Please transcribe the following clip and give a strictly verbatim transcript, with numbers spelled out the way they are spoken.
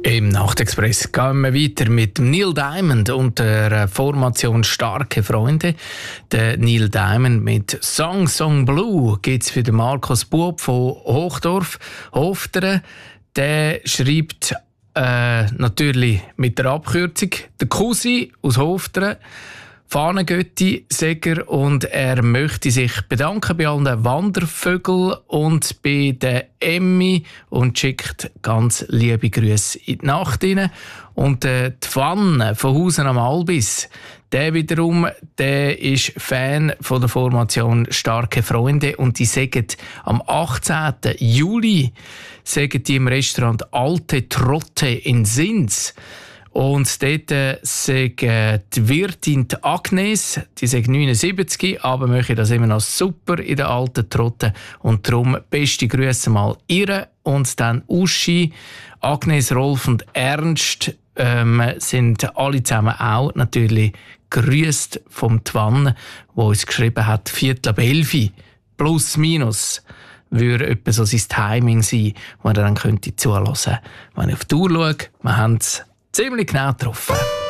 Im Nachtexpress gehen wir weiter mit Neil Diamond und der Formation Starke Freunde. Der Neil Diamond mit Song Song Blue gibt es für den Markus Buob von Hochdorf, Hofteren. Der schreibt äh, natürlich mit der Abkürzung der Cousin aus Hofteren, Fahnengötti, Seger, und er möchte sich bedanken bei allen Wandervögeln und bei der Emmy und schickt ganz liebe Grüße in die Nacht rein. Und äh, die Pfanne von Hausen am Albis, der wiederum, der ist Fan von der Formation Starke Freunde und die sagen am achtzehnten Juli sagen die im Restaurant Alte Trotte in Sins. Und dort äh, sagt äh, die Wirtin die Agnes, die sagt neunundsiebzig, aber möchte das immer noch super in der alten Trotte. Und darum beste Grüße mal ihr und dann Uschi, Agnes, Rolf und Ernst ähm, sind alle zusammen auch natürlich grüßt vom Twan, wo uns geschrieben hat, Viertel ab elfi plus minus würde etwa so sein Timing sein, wo er dann könnte zuhören. Wenn ich auf die Uhr schaue, wir haben es ziemlich genau getroffen.